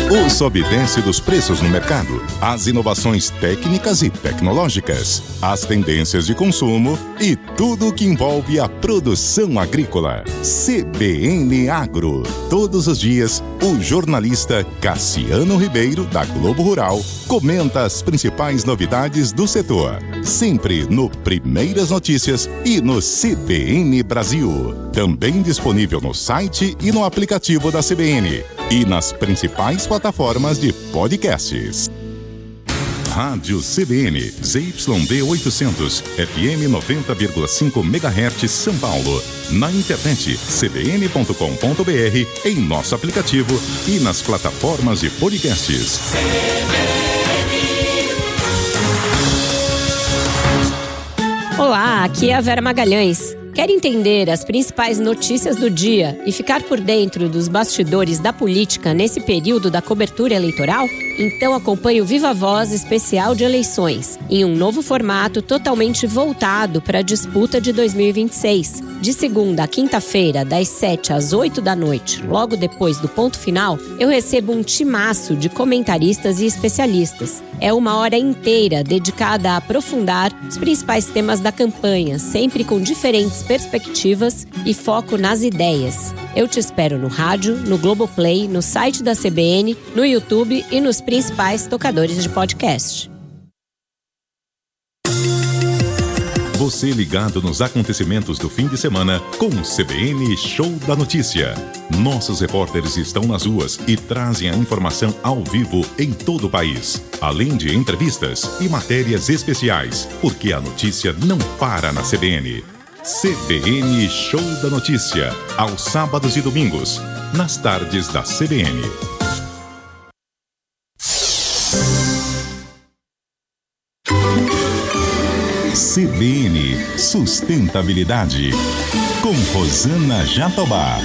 O sobe e desce dos preços no mercado, as inovações técnicas e tecnológicas, as tendências de consumo e tudo o que envolve a produção agrícola. CBN Agro. Todos os dias, o jornalista Cassiano Ribeiro, da Globo Rural, comenta as principais novidades do setor. Sempre no Primeiras Notícias e no CBN Brasil. Também disponível no site e no aplicativo da CBN. E nas principais plataformas de podcasts. Rádio CBN, ZYD 800, FM 90,5 MHz São Paulo. Na internet, cbn.com.br, em nosso aplicativo e nas plataformas de podcasts. Olá, aqui é a Vera Magalhães. Quer entender as principais notícias do dia e ficar por dentro dos bastidores da política nesse período da cobertura eleitoral? Então acompanhe o Viva Voz especial de eleições, em um novo formato totalmente voltado para a disputa de 2026. De segunda a quinta-feira, das 7 às 8 da noite, logo depois do ponto final, eu recebo um timaço de comentaristas e especialistas. É uma hora inteira dedicada a aprofundar os principais temas da campanha, sempre com diferentes perspectivas e foco nas ideias. Eu te espero no rádio, no Globoplay, no site da CBN, no YouTube e nos principais tocadores de podcast. Você ligado nos acontecimentos do fim de semana com o CBN Show da Notícia. Nossos repórteres estão nas ruas e trazem a informação ao vivo em todo o país. Além de entrevistas e matérias especiais, porque a notícia não para na CBN. CBN Show da Notícia, aos sábados e domingos, nas tardes da CBN. CBN Sustentabilidade, com Rosana Jatobá.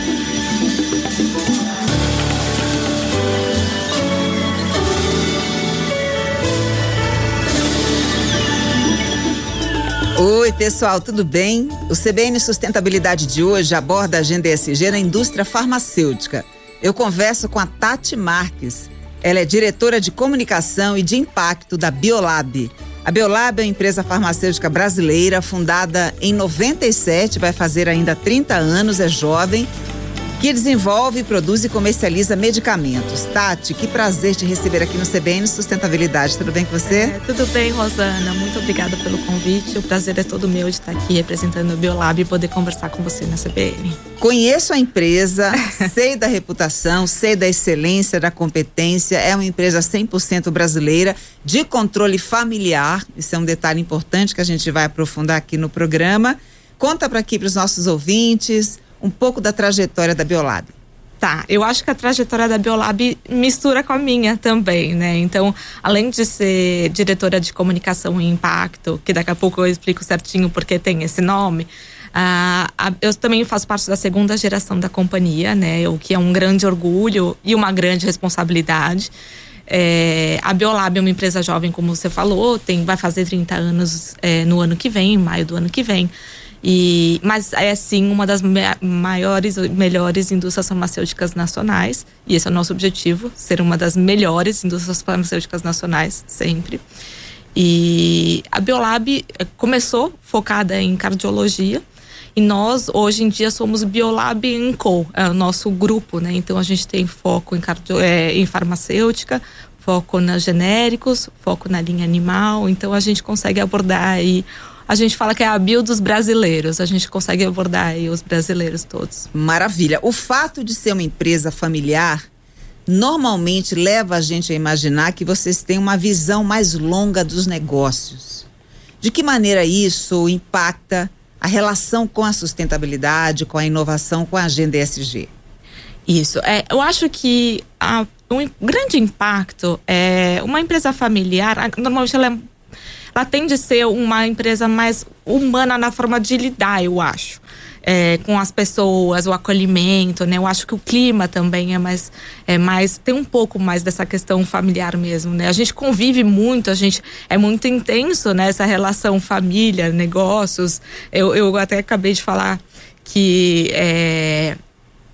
Oi, pessoal, tudo bem? O CBN Sustentabilidade de hoje aborda a agenda ESG na indústria farmacêutica. Eu converso com a Tati Marques. Ela é diretora de comunicação e de impacto da Biolab. A Biolab é uma empresa farmacêutica brasileira, fundada em 97, vai fazer ainda 30 anos, é jovem, que desenvolve, produz e comercializa medicamentos. Tati, que prazer te receber aqui no CBN Sustentabilidade. Tudo bem com você? Tudo bem, Rosana. Muito obrigada pelo convite. O prazer é todo meu de estar aqui representando o Biolab e poder conversar com você na CBN. Conheço a empresa, sei da reputação, sei da excelência, da competência. É uma empresa 100% brasileira, de controle familiar. Isso é um detalhe importante que a gente vai aprofundar aqui no programa. Conta para os nossos ouvintes um pouco da trajetória da Biolab. Tá, eu acho que a trajetória da Biolab mistura com a minha também, né? Então, além de ser diretora de comunicação e impacto, que daqui a pouco eu explico certinho porque tem esse nome, eu também faço parte da segunda geração da companhia, né? O que é um grande orgulho e uma grande responsabilidade. A Biolab é uma empresa jovem, como você falou, vai fazer 30 anos no ano que vem, em maio do ano que vem. Mas é sim uma das maiores e melhores indústrias farmacêuticas nacionais, e esse é o nosso objetivo, ser uma das melhores indústrias farmacêuticas nacionais, sempre. E a Biolab começou focada em cardiologia, e nós hoje em dia somos Biolab & Co, é o nosso grupo, né? Então a gente tem foco em farmacêutica, foco nos genéricos, foco na linha animal, então a gente consegue abordar aí. A gente fala que é a bio dos brasileiros, a gente consegue abordar aí os brasileiros todos. Maravilha. O fato de ser uma empresa familiar normalmente leva a gente a imaginar que vocês têm uma visão mais longa dos negócios. De que maneira isso impacta a relação com a sustentabilidade, com a inovação, com a agenda ESG? Isso. Eu acho que um grande impacto é uma empresa familiar, normalmente ela tende a ser uma empresa mais humana na forma de lidar, eu acho. Com as pessoas, o acolhimento, né? Eu acho que o clima também tem um pouco mais dessa questão familiar mesmo, né? A gente convive muito, é muito intenso, né? Essa relação família, negócios. Eu até acabei de falar que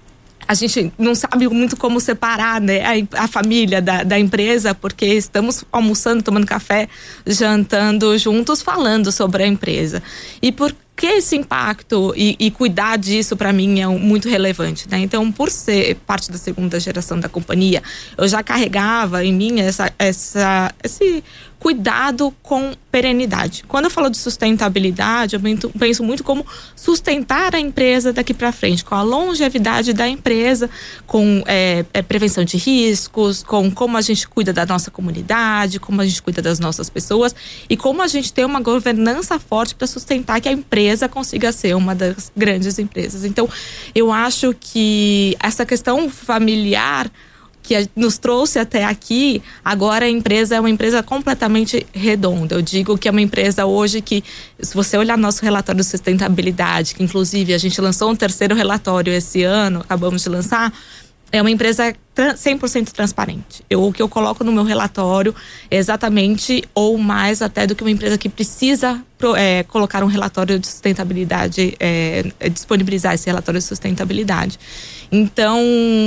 a gente não sabe muito como separar, né, a família da empresa, porque estamos almoçando, tomando café, jantando juntos, falando sobre a empresa. E por que esse impacto e cuidar disso para mim é muito relevante, né? Então, por ser parte da segunda geração da companhia, eu já carregava em mim esse cuidado com perenidade. Quando eu falo de sustentabilidade, eu penso muito como sustentar a empresa daqui para frente, com a longevidade da empresa, com prevenção de riscos, com como a gente cuida da nossa comunidade, como a gente cuida das nossas pessoas e como a gente tem uma governança forte para sustentar que a empresa consiga ser uma das grandes empresas. Então, eu acho que essa questão familiar que nos trouxe até aqui, agora a empresa é uma empresa completamente redonda. Eu digo que é uma empresa hoje que, se você olhar nosso relatório de sustentabilidade, que inclusive a gente lançou um 3º relatório esse ano, acabamos de lançar, é uma empresa 100% transparente. O que eu coloco no meu relatório é exatamente ou mais até do que uma empresa que precisa colocar um relatório de sustentabilidade, disponibilizar esse relatório de sustentabilidade. Então,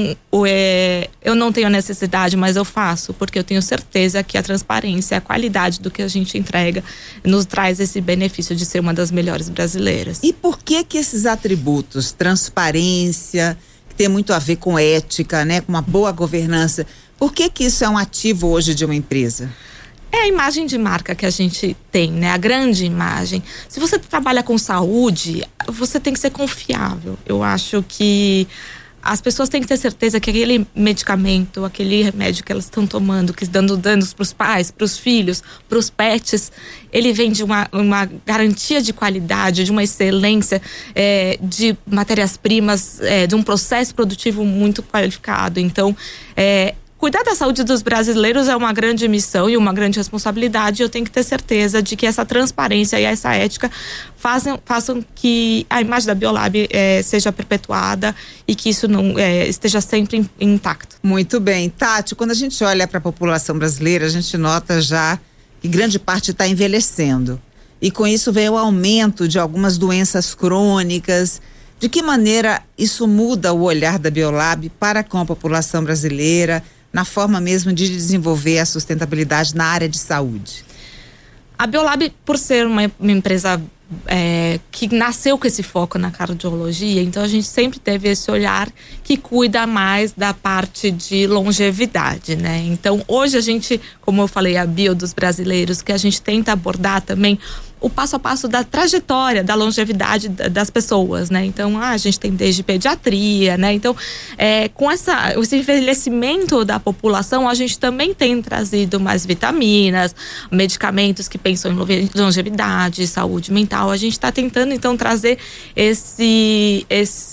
eu não tenho necessidade, mas eu faço, porque eu tenho certeza que a transparência, a qualidade do que a gente entrega nos traz esse benefício de ser uma das melhores brasileiras. E por que esses atributos, transparência, que tem muito a ver com ética, né, com uma boa governança, por que isso é um ativo hoje de uma empresa? É a imagem de marca que a gente tem, né? A grande imagem. Se você trabalha com saúde, você tem que ser confiável. Eu acho que as pessoas têm que ter certeza que aquele medicamento, aquele remédio que elas estão tomando, que dando danos para os pais, para os filhos, para os pets, ele vem de uma garantia de qualidade, de uma excelência, de matérias-primas, de um processo produtivo muito qualificado. Então, cuidar da saúde dos brasileiros é uma grande missão e uma grande responsabilidade. Eu tenho que ter certeza de que essa transparência e essa ética façam que a imagem da Biolab seja perpetuada e que isso não esteja sempre intacto. Muito bem. Tati, quando a gente olha para a população brasileira, a gente nota já que grande parte está envelhecendo. E com isso vem o aumento de algumas doenças crônicas. De que maneira isso muda o olhar da Biolab para com a população brasileira, na forma mesmo de desenvolver a sustentabilidade na área de saúde? A Biolab, por ser uma empresa que nasceu com esse foco na cardiologia, então a gente sempre teve esse olhar que cuida mais da parte de longevidade, né? Então hoje a gente, como eu falei, a bio dos brasileiros, que a gente tenta abordar também o passo a passo da trajetória, da longevidade das pessoas, né? Então, a gente tem desde pediatria, né? Então, com esse envelhecimento da população, a gente também tem trazido mais vitaminas, medicamentos que pensam em longevidade, saúde mental. A gente está tentando, então, trazer esse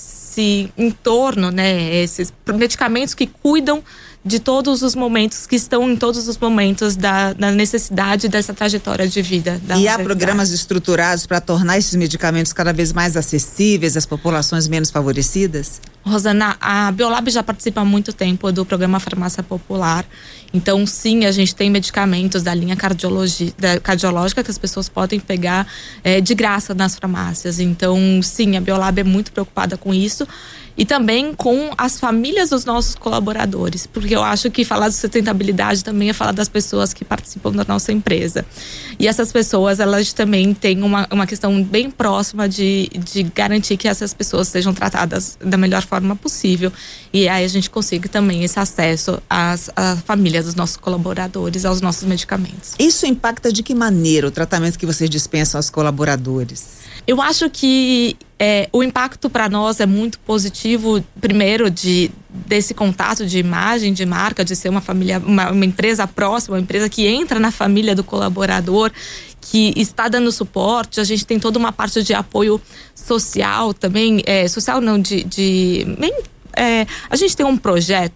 entorno, né? Esses medicamentos que cuidam de todos os momentos, que estão em todos os momentos da necessidade dessa trajetória de vida. E há programas estruturados para tornar esses medicamentos cada vez mais acessíveis às populações menos favorecidas? Rosana, a Biolab já participa há muito tempo do programa Farmácia Popular. Então, sim, a gente tem medicamentos da linha cardiológica que as pessoas podem pegar de graça nas farmácias. Então, sim, a Biolab é muito preocupada com isso. E também com as famílias dos nossos colaboradores, porque eu acho que falar de sustentabilidade também é falar das pessoas que participam da nossa empresa. E essas pessoas, elas também têm uma questão bem próxima de garantir que essas pessoas sejam tratadas da melhor forma possível. E aí a gente consiga também esse acesso às famílias dos nossos colaboradores, aos nossos medicamentos. Isso impacta de que maneira o tratamento que vocês dispensam aos colaboradores? Eu acho que o impacto para nós é muito positivo, primeiro, desse contato de imagem, de marca, de ser uma família, uma empresa próxima, uma empresa que entra na família do colaborador, que está dando suporte. A gente tem toda uma parte de apoio social também, social não, a gente tem um projeto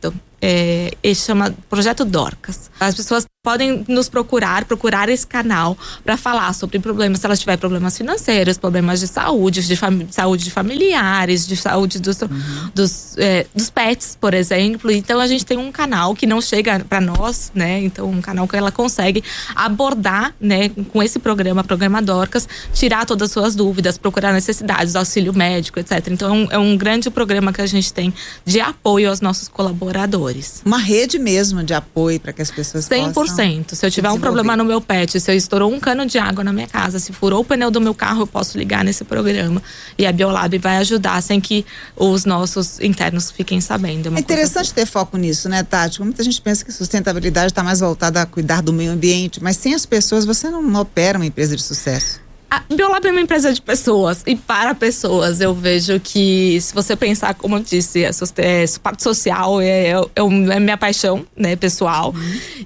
chama Projeto Dorcas. As pessoas podem nos procurar esse canal para falar sobre problemas, se elas tiverem problemas financeiros, problemas de saúde, saúde de familiares, de saúde dos pets, por exemplo. Então a gente tem um canal que não chega para nós, né? Então um canal que ela consegue abordar, né? Com esse programa Dorcas, tirar todas as suas dúvidas, procurar necessidades, auxílio médico, etc. Então é um grande programa que a gente tem de apoio aos nossos colaboradores. Uma rede mesmo de apoio para que as pessoas 100%. Se eu tiver um problema no meu pet, se eu estourou um cano de água na minha casa, se furou o pneu do meu carro, eu posso ligar nesse programa. E a Biolab vai ajudar sem que os nossos internos fiquem sabendo. É interessante ter foco nisso, né, Tati? Muita gente pensa que sustentabilidade está mais voltada a cuidar do meio ambiente, mas sem as pessoas você não opera uma empresa de sucesso. A Biolab é uma empresa de pessoas e para pessoas. Eu vejo que, se você pensar, como eu disse, parte social é minha paixão, né, pessoal.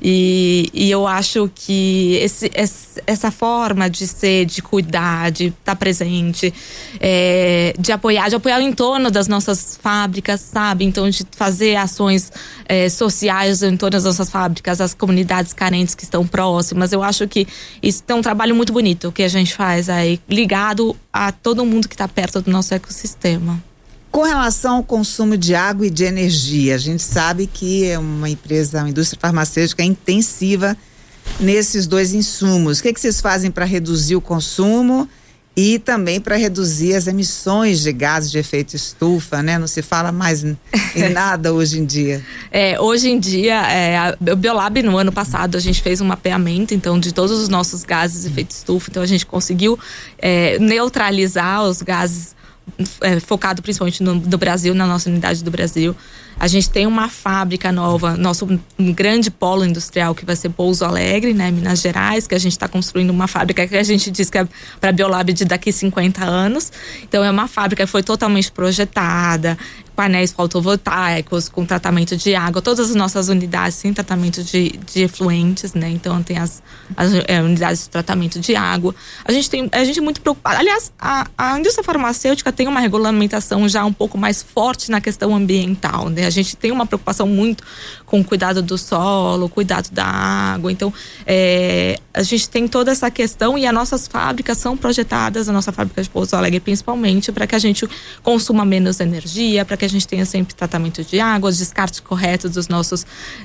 E eu acho que essa forma de ser, de cuidar, de estar presente, de apoiar o entorno das nossas fábricas, sabe? Então, de fazer ações sociais em torno das nossas fábricas, as comunidades carentes que estão próximas. Eu acho que isso é um trabalho muito bonito que a gente faz aí, ligado a todo mundo que está perto do nosso ecossistema. Com relação ao consumo de água e de energia, a gente sabe que é uma indústria farmacêutica intensiva nesses dois insumos. O que vocês fazem para reduzir o consumo e também para reduzir as emissões de gases de efeito estufa, né? Não se fala mais em nada hoje em dia. Hoje em dia, a Biolab, no ano passado, a gente fez um mapeamento, então, de todos os nossos gases de efeito estufa. Então, a gente conseguiu neutralizar os gases, focado principalmente no Brasil, na nossa unidade do Brasil. A gente tem uma fábrica nova, um grande polo industrial que vai ser Pouso Alegre, né, Minas Gerais, que a gente está construindo uma fábrica que a gente diz que é para a Biolab de daqui 50 anos. Então é uma fábrica que foi totalmente projetada, painéis fotovoltaicos, com tratamento de água, todas as nossas unidades têm tratamento de efluentes, né? Então tem as unidades de tratamento de água. A gente é muito preocupada. Aliás, a indústria farmacêutica tem uma regulamentação já um pouco mais forte na questão ambiental, né? A gente tem uma preocupação muito com o cuidado do solo, cuidado da água. Então, a gente tem toda essa questão e as nossas fábricas são projetadas, a nossa fábrica de Pouso Alegre principalmente, para que a gente consuma menos energia, para que a gente tenha sempre tratamento de água, descarte correto dos nossos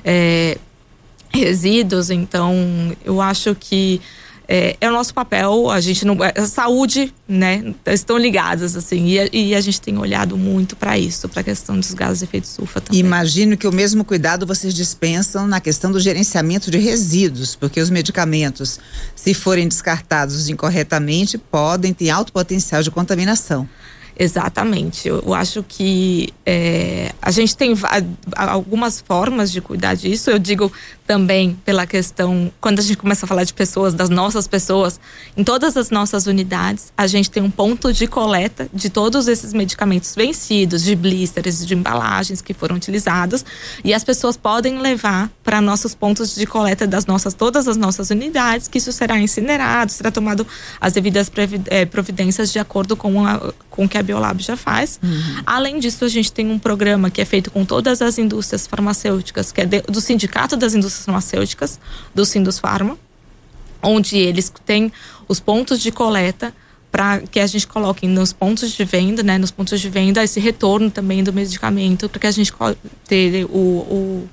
resíduos. Então, eu acho que é o nosso papel. A gente não, a saúde, né, estão ligadas assim, e a gente tem olhado muito para isso, para a questão dos gases de efeito estufa também. Imagino que o mesmo cuidado vocês dispensam na questão do gerenciamento de resíduos, porque os medicamentos, se forem descartados incorretamente, podem ter alto potencial de contaminação. Exatamente. Eu acho que a gente tem algumas formas de cuidar disso. Eu digo também pela questão, quando a gente começa a falar de pessoas, das nossas pessoas, em todas as nossas unidades, a gente tem um ponto de coleta de todos esses medicamentos vencidos, de blisters, de embalagens que foram utilizados, e as pessoas podem levar para nossos pontos de coleta todas as nossas unidades, que isso será incinerado, será tomado as devidas providências de acordo com o que a Biolab já faz. Além disso, a gente tem um programa que é feito com todas as indústrias farmacêuticas, que é do Sindicato das Indústrias Farmacêuticas, do Sindusfarma, onde eles têm os pontos de coleta para que a gente coloque nos pontos de venda, né, nos pontos de venda, esse retorno também do medicamento, para que a gente tenha o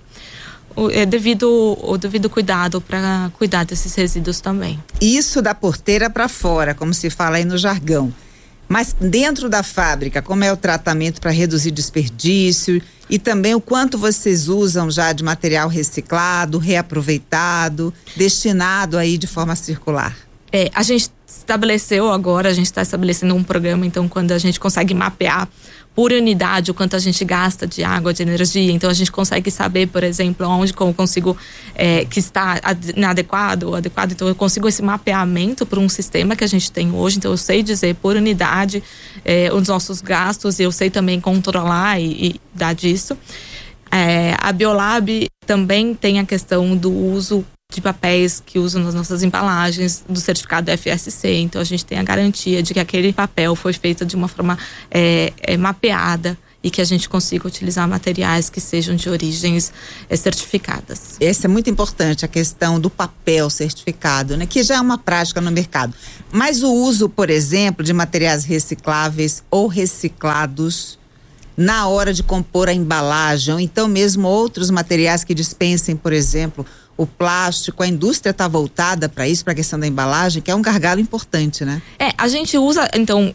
devido cuidado para cuidar desses resíduos também. Isso da porteira para fora, como se fala aí no jargão. Mas dentro da fábrica, como é o tratamento para reduzir desperdício e também o quanto vocês usam já de material reciclado, reaproveitado, destinado aí de forma circular? A gente está estabelecendo um programa, então, quando a gente consegue mapear por unidade o quanto a gente gasta de água, de energia, então a gente consegue saber, por exemplo, onde eu consigo, que está inadequado ou adequado, então eu consigo esse mapeamento por um sistema que a gente tem hoje, então eu sei dizer por unidade os nossos gastos, e eu sei também controlar e dar disso. A Biolab também tem a questão do uso de papéis que usam nas nossas embalagens, do certificado FSC, então a gente tem a garantia de que aquele papel foi feito de uma forma mapeada e que a gente consiga utilizar materiais que sejam de origens certificadas. Essa é muito importante, a questão do papel certificado, né? Que já é uma prática no mercado. Mas o uso, por exemplo, de materiais recicláveis ou reciclados na hora de compor a embalagem, ou então mesmo outros materiais que dispensem, por exemplo, o plástico, a indústria está voltada para isso, para a questão da embalagem, que é um gargalo importante, né? A gente usa, então,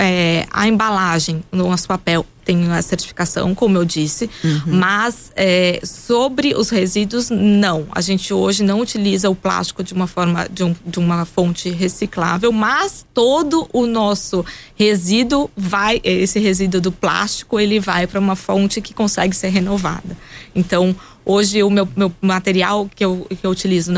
a embalagem no nosso papel tem a certificação, como eu disse, mas sobre os resíduos, não. A gente hoje não utiliza o plástico de uma forma, de uma fonte reciclável, mas todo o nosso resíduo esse resíduo do plástico, ele vai para uma fonte que consegue ser renovada. Então, hoje o meu material que eu utilizo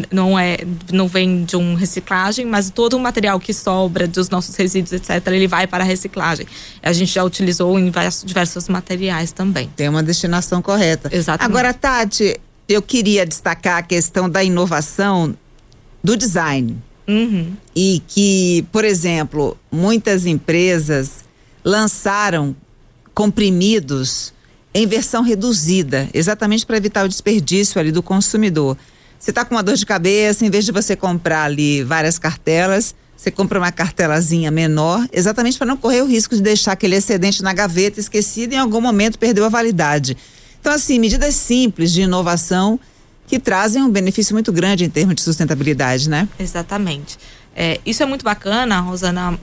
não vem de uma reciclagem, mas todo o material que sobra dos nossos resíduos, etc., ele vai para a reciclagem. A gente já utilizou em diversos materiais também. Tem uma destinação correta. Exatamente. Agora, Tati, eu queria destacar a questão da inovação do design. E que, por exemplo, muitas empresas lançaram comprimidos em versão reduzida, exatamente para evitar o desperdício ali do consumidor. Você está com uma dor de cabeça, em vez de você comprar ali várias cartelas, você compra uma cartelazinha menor, exatamente para não correr o risco de deixar aquele excedente na gaveta esquecido e em algum momento perdeu a validade. Então, assim, medidas simples de inovação que trazem um benefício muito grande em termos de sustentabilidade, né? Exatamente. Isso é muito bacana, Rosana.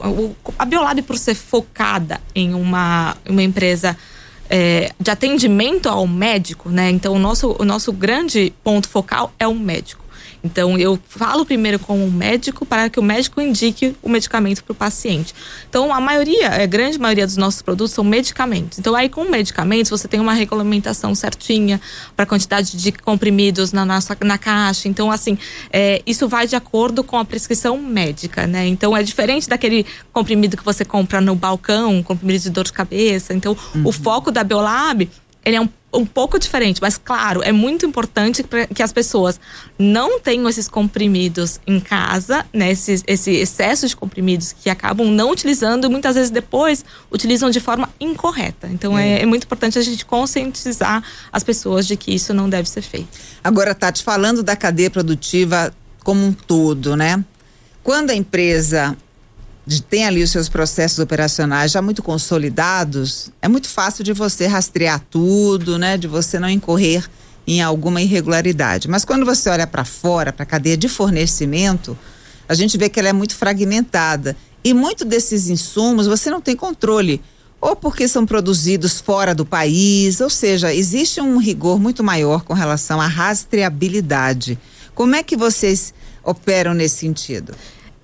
A Biolab, por ser focada em uma empresa de atendimento ao médico, né? Então, o nosso grande ponto focal é o médico. Então, eu falo primeiro com o médico para que o médico indique o medicamento para o paciente. Então, a grande maioria dos nossos produtos são medicamentos. Então, aí com medicamentos, você tem uma regulamentação certinha para a quantidade de comprimidos na caixa. Então, assim, isso vai de acordo com a prescrição médica, né? Então, é diferente daquele comprimido que você compra no balcão, comprimido de dor de cabeça. Então, o foco da Biolab, ele é um pouco diferente, mas claro, é muito importante que as pessoas não tenham esses comprimidos em casa, né? Esse excesso de comprimidos que acabam não utilizando e muitas vezes depois utilizam de forma incorreta. Então é muito importante a gente conscientizar as pessoas de que isso não deve ser feito. Agora, Tati, falando da cadeia produtiva como um todo, né? Quando a empresa tem ali os seus processos operacionais já muito consolidados, é muito fácil de você rastrear tudo, né? De você não incorrer em alguma irregularidade. Mas quando você olha para fora, para a cadeia de fornecimento, a gente vê que ela é muito fragmentada. E muito desses insumos você não tem controle, ou porque são produzidos fora do país, ou seja, existe um rigor muito maior com relação à rastreabilidade. Como é que vocês operam nesse sentido?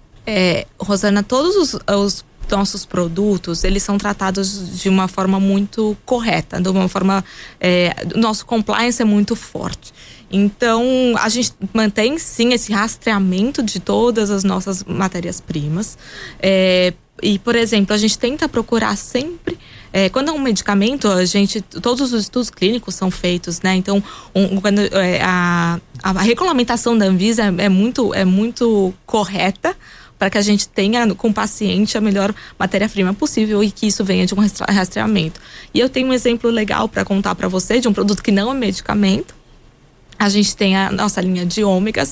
Rosana, todos os nossos produtos, eles são tratados de uma forma muito correta, de uma forma, nosso compliance é muito forte. Então, a gente mantém sim esse rastreamento de todas as nossas matérias-primas. E, por exemplo, a gente tenta procurar sempre, quando é um medicamento, todos os estudos clínicos são feitos, né? Então, quando a regulamentação da Anvisa é muito correta, para que a gente tenha com o paciente a melhor matéria-prima possível e que isso venha de um rastreamento. E eu tenho um exemplo legal para contar para você de um produto que não é medicamento. A gente tem a nossa linha de ômegas,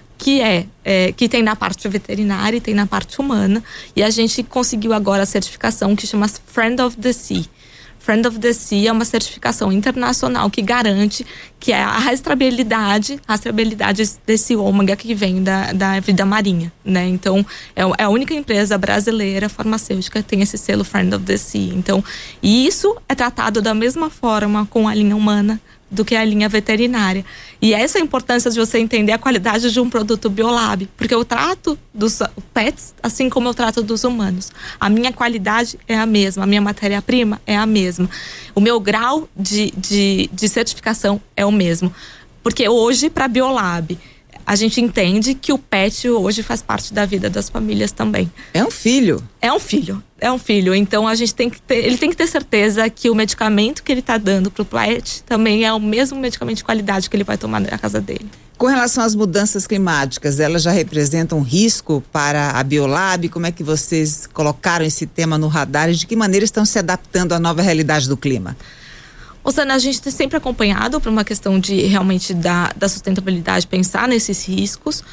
que tem na parte veterinária e tem na parte humana. E a gente conseguiu agora a certificação que chama Friend of the Sea. Friend of the Sea é uma certificação internacional que garante que é a rastreabilidade desse ômega que vem da vida marinha, né? Então, é a única empresa brasileira farmacêutica que tem esse selo Friend of the Sea. Então, e isso é tratado da mesma forma com a linha humana do que a linha veterinária. E essa é a importância de você entender a qualidade de um produto Biolab, porque eu trato dos pets assim como eu trato dos humanos. A minha qualidade é a mesma, a minha matéria-prima é a mesma. O meu grau de certificação é o mesmo. Porque hoje, para a Biolab, a gente entende que o pet hoje faz parte da vida das famílias também. É um filho. É um filho. Então a gente ele tem que ter certeza que o medicamento que ele está dando para o pet também é o mesmo medicamento de qualidade que ele vai tomar na casa dele. Com relação às mudanças climáticas, elas já representam um risco para a Biolab? Como é que vocês colocaram esse tema no radar e de que maneira estão se adaptando à nova realidade do clima? Rosana, a gente tem sempre acompanhado por uma questão de realmente da sustentabilidade, pensar nesses riscos.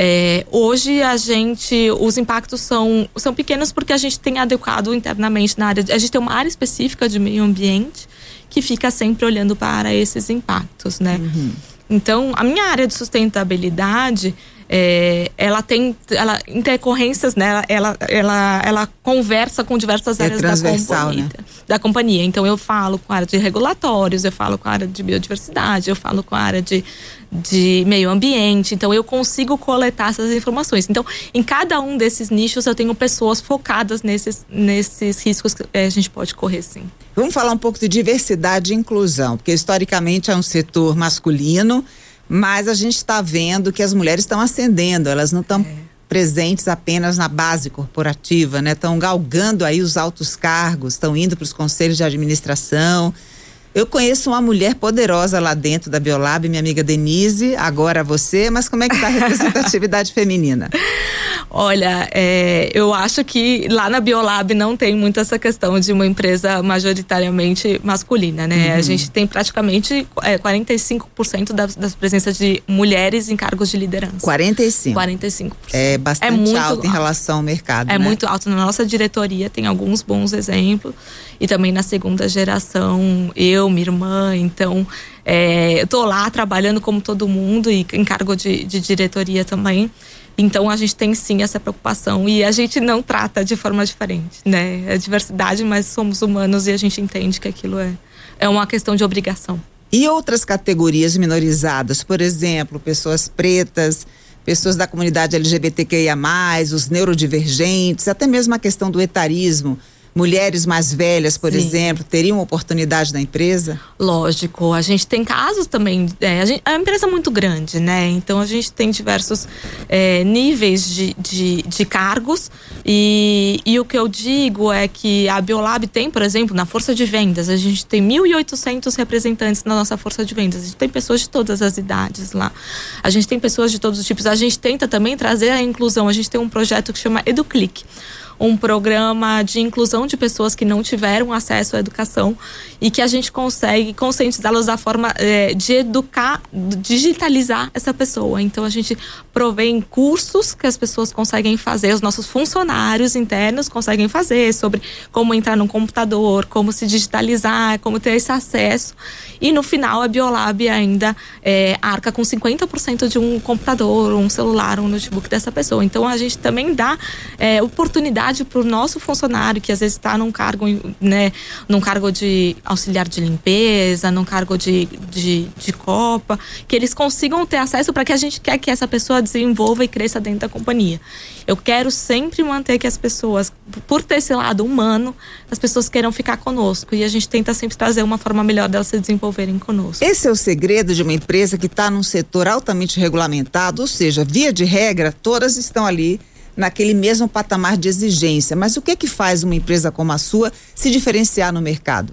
Hoje os impactos são pequenos porque a gente tem adequado internamente na área, a gente tem uma área específica de meio ambiente que fica sempre olhando para esses impactos, né? Uhum. Então, a minha área de sustentabilidade, ela tem intercorrências, né? Ela conversa com diversas áreas da companhia. Então, eu falo com a área de regulatórios, eu falo com a área de biodiversidade, eu falo com a área de meio ambiente. Então, eu consigo coletar essas informações. Então, em cada um desses nichos, eu tenho pessoas focadas nesses riscos que a gente pode correr, sim. Vamos falar um pouco de diversidade e inclusão, porque historicamente é um setor masculino, mas a gente está vendo que as mulheres estão ascendendo, elas não estão presentes apenas na base corporativa, né? Estão galgando aí os altos cargos, estão indo para os conselhos de administração. Eu conheço uma mulher poderosa lá dentro da Biolab, minha amiga Denise, agora você, mas como é que está a representatividade feminina? Olha, eu acho que lá na Biolab não tem muito essa questão de uma empresa majoritariamente masculina, né? A gente tem praticamente 45% das presenças de mulheres em cargos de liderança. 45%? É bastante alto em relação ao mercado, né? Muito alto. Na nossa diretoria tem alguns bons exemplos e também na segunda geração, minha irmã, então eu tô lá trabalhando como todo mundo e em cargo de diretoria também. Então a gente tem sim essa preocupação e a gente não trata de forma diferente, né? É diversidade, mas somos humanos e a gente entende que aquilo é uma questão de obrigação. E outras categorias minorizadas, por exemplo, pessoas pretas, pessoas da comunidade LGBTQIA+, os neurodivergentes, até mesmo a questão do etarismo. Mulheres mais velhas, por exemplo, teriam oportunidade na empresa? Lógico, a gente tem casos também, a empresa é muito grande, né? Então a gente tem diversos níveis de cargos e o que eu digo é que a Biolab tem, por exemplo, na força de vendas, a gente tem 1.800 representantes na nossa força de vendas, a gente tem pessoas de todas as idades lá, a gente tem pessoas de todos os tipos, a gente tenta também trazer a inclusão, a gente tem um projeto que chama EduClick, um programa de inclusão de pessoas que não tiveram acesso à educação e que a gente consegue conscientizá-las da forma de educar, digitalizar essa pessoa. Então a gente provém cursos que as pessoas conseguem fazer, os nossos funcionários internos conseguem fazer sobre como entrar no computador, como se digitalizar, como ter esse acesso. E no final a Biolab ainda arca com 50% de um computador, um celular, um notebook dessa pessoa. Então a gente também dá oportunidade para o nosso funcionário que às vezes está num cargo, né, num cargo de auxiliar de limpeza, num cargo de copa, que eles consigam ter acesso para que a gente quer que essa pessoa desenvolva e cresça dentro da companhia. Eu quero sempre manter que as pessoas, por ter esse lado humano, as pessoas queiram ficar conosco e a gente tenta sempre trazer uma forma melhor delas se desenvolverem conosco. Esse é o segredo de uma empresa que está num setor altamente regulamentado, ou seja, via de regra, todas estão ali naquele mesmo patamar de exigência. Mas o que é que faz uma empresa como a sua se diferenciar no mercado?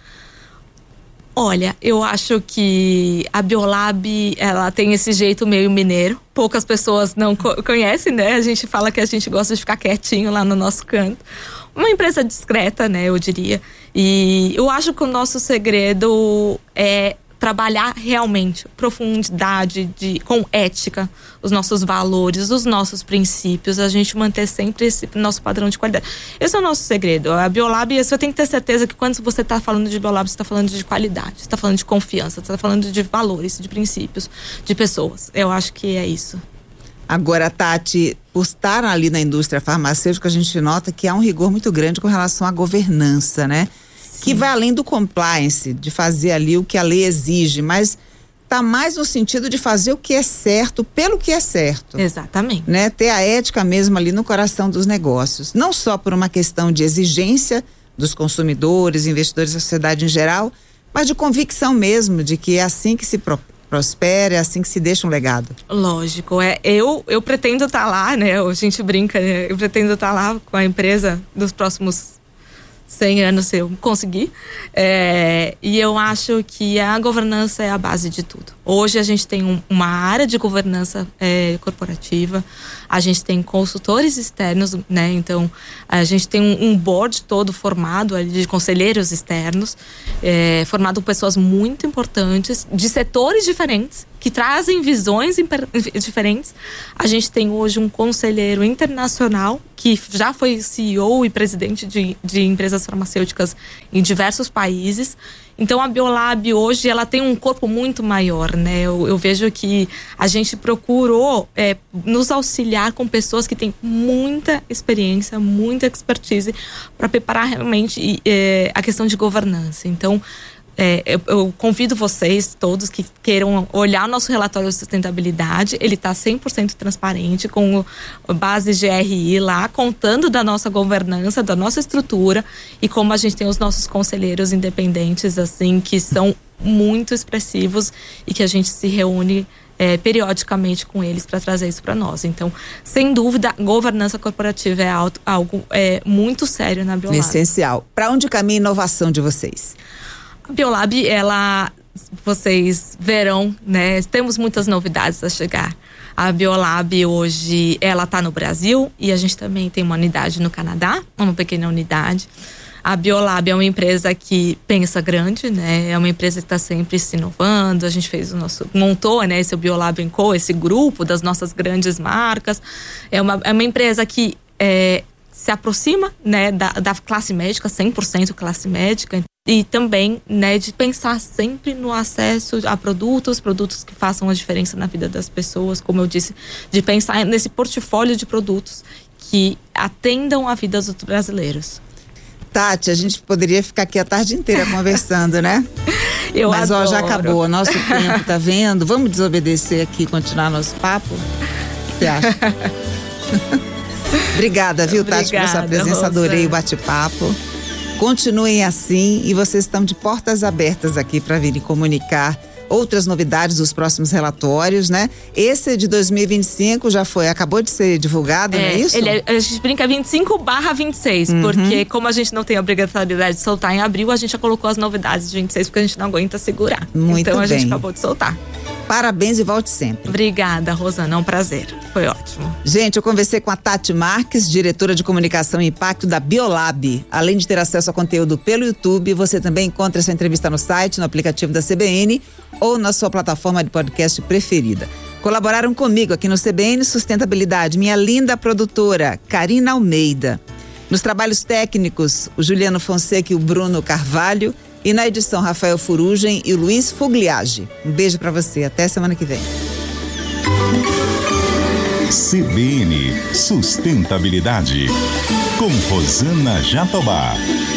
Olha, eu acho que a Biolab, ela tem esse jeito meio mineiro. Poucas pessoas não conhecem, né? A gente fala que a gente gosta de ficar quietinho lá no nosso canto. Uma empresa discreta, né, eu diria. E eu acho que o nosso segredo é trabalhar realmente profundidade, com ética, os nossos valores, os nossos princípios, a gente manter sempre esse nosso padrão de qualidade. Esse é o nosso segredo. A Biolab, você tem que ter certeza que quando você está falando de Biolab, você está falando de qualidade, você está falando de confiança, você está falando de valores, de princípios, de pessoas. Eu acho que é isso. Agora, Tati, por estar ali na indústria farmacêutica, a gente nota que há um rigor muito grande com relação à governança, né? Que vai além do compliance, de fazer ali o que a lei exige, mas está mais no sentido de fazer o que é certo, pelo que é certo. Exatamente. Né? Ter a ética mesmo ali no coração dos negócios. Não só por uma questão de exigência dos consumidores, investidores da sociedade em geral, mas de convicção mesmo de que é assim que se prospera, é assim que se deixa um legado. Lógico, eu pretendo estar lá, né? A gente brinca, né? Eu pretendo estar lá com a empresa dos próximos 100 anos, se eu conseguir. E eu acho que a governança é a base de tudo. Hoje a gente tem uma área de governança corporativa, a gente tem consultores externos, né? Então, a gente tem um board todo formado ali de conselheiros externos, formado por pessoas muito importantes, de setores diferentes, que trazem visões diferentes. A gente tem hoje um conselheiro internacional, que já foi CEO e presidente de empresas farmacêuticas em diversos países. Então a Biolab hoje ela tem um corpo muito maior, né? Eu vejo que a gente procurou nos auxiliar com pessoas que têm muita experiência, muita expertise para preparar realmente a questão de governança. Então eu convido vocês todos que queiram olhar o nosso relatório de sustentabilidade. Ele está 100% transparente, com bases de RI lá, contando da nossa governança, da nossa estrutura e como a gente tem os nossos conselheiros independentes, assim, que são muito expressivos e que a gente se reúne periodicamente com eles para trazer isso para nós. Então, sem dúvida, governança corporativa é algo muito sério na Biolab. Essencial. Para onde caminha a inovação de vocês? A Biolab, vocês verão, né? Temos muitas novidades a chegar. A Biolab hoje, ela está no Brasil e a gente também tem uma unidade no Canadá, uma pequena unidade. A Biolab é uma empresa que pensa grande, né? É uma empresa que está sempre se inovando. A gente montou, né, esse Biolab & Co, esse grupo das nossas grandes marcas. É uma empresa que se aproxima, né, da classe médica, 100% classe médica. E também, né, de pensar sempre no acesso a produtos que façam a diferença na vida das pessoas, como eu disse, de pensar nesse portfólio de produtos que atendam a vida dos brasileiros. Tati, a gente poderia ficar aqui a tarde inteira conversando, né? Mas adoro. Já acabou, nosso tempo, tá vendo? Vamos desobedecer aqui e continuar nosso papo? O que você acha? Obrigada, viu, Tati, por sua presença, Rosa. Adorei o bate-papo. Continuem assim e vocês estão de portas abertas aqui para virem comunicar outras novidades dos próximos relatórios, né? Esse de 2025 acabou de ser divulgado, não é isso? A gente brinca 25/26, porque como a gente não tem a obrigatoriedade de soltar em abril, a gente já colocou as novidades de 26, porque a gente não aguenta segurar. Muito então a bem. gente acabou de soltar. Parabéns e volte sempre. Obrigada, Rosana, é um prazer. Foi ótimo. Gente, eu conversei com a Tati Marques, diretora de comunicação e impacto da Biolab. Além de ter acesso a conteúdo pelo YouTube, você também encontra essa entrevista no site, no aplicativo da CBN ou na sua plataforma de podcast preferida. Colaboraram comigo aqui no CBN Sustentabilidade, minha linda produtora, Karina Almeida. Nos trabalhos técnicos, o Juliano Fonseca e o Bruno Carvalho. E na edição, Rafael Furugem e o Luiz Fugliage. Um beijo pra você. Até semana que vem. CBN Sustentabilidade, com Rosana Jatobá.